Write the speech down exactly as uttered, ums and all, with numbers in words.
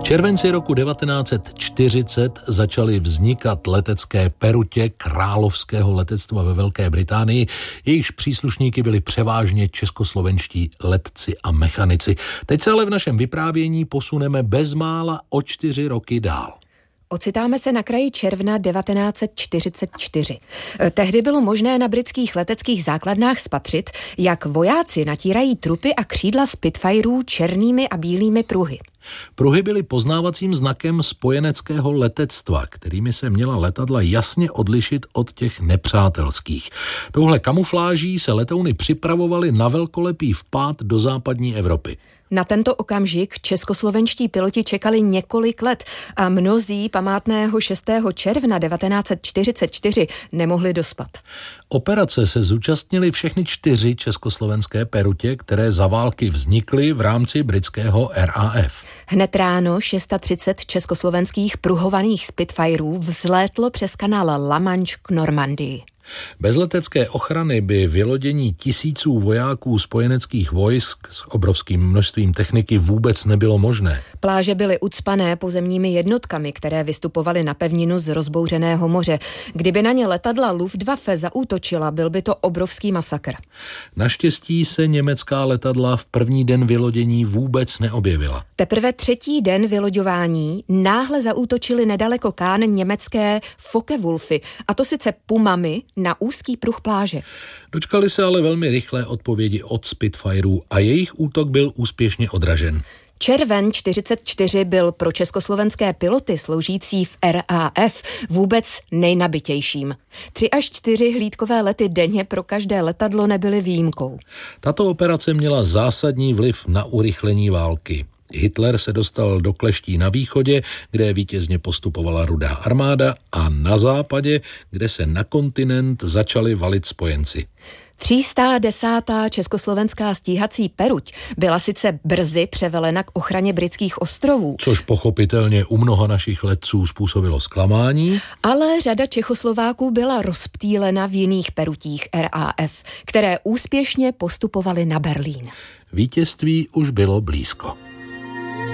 V červenci roku devatenáct set čtyřicet začaly vznikat letecké perutě královského letectva ve Velké Británii. Jejichž příslušníky byli převážně českoslovenští letci a mechanici. Teď se ale v našem vyprávění posuneme bezmála o čtyři roky dál. Ocitáme se na kraji června devatenáct set čtyřicet čtyři. Tehdy bylo možné na britských leteckých základnách spatřit, jak vojáci natírají trupy a křídla Spitfireů černými a bílými pruhy. Pruhy byly poznávacím znakem spojeneckého letectva, kterými se měla letadla jasně odlišit od těch nepřátelských. Touhle kamufláží se letouny připravovaly na velkolepý vpád do západní Evropy. Na tento okamžik českoslovenští piloti čekali několik let a mnozí památného šestého června devatenáct set čtyřicet čtyři nemohli dospat. Operace se zúčastnily všechny čtyři československé perutě, které za války vznikly v rámci britského R A F. Hned ráno třicet šest československých pruhovaných Spitfireů vzlétlo přes kanál La Manche k Normandii. Bez letecké ochrany by vylodění tisíců vojáků spojeneckých vojsk s obrovským množstvím techniky vůbec nebylo možné. Pláže byly ucpané pozemními jednotkami, které vystupovaly na pevninu z rozbouřeného moře. Kdyby na ně letadla Luftwaffe zaútočila, byl by to obrovský masakr. Naštěstí se německá letadla v první den vylodění vůbec neobjevila. Teprve třetí den vyloďování náhle zaútočili nedaleko Cannes německé Focke-Wulfy, a to sice pumami na úzký pruh pláže. Dočkali se ale velmi rychlé odpovědi od Spitfireů a jejich útok byl úspěšně odražen. Červen čtyřicet čtyři byl pro československé piloty sloužící v R A F vůbec nejnabitějším. Tři až čtyři hlídkové lety denně pro každé letadlo nebyly výjimkou. Tato operace měla zásadní vliv na urychlení války. Hitler se dostal do kleští na východě, kde vítězně postupovala Rudá armáda, a na západě, kde se na kontinent začali valit spojenci. tři sta desátá československá stíhací peruť byla sice brzy převelena k ochraně britských ostrovů. Což pochopitelně u mnoha našich letců způsobilo zklamání. Ale řada Čechoslováků byla rozptýlena v jiných perutích R A F, které úspěšně postupovaly na Berlín. Vítězství už bylo blízko.